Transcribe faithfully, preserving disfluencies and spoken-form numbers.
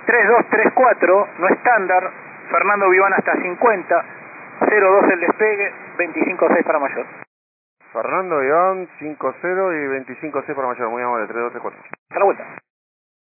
tres dos tres cuatro, no estándar, Fernando Viván hasta cincuenta, cero dos el despegue, veinticinco seis para mayor. Fernando Iván, cinco cero y veinticinco seis para mayor, muy amable, tres dos tres cuatro. Hasta la vuelta.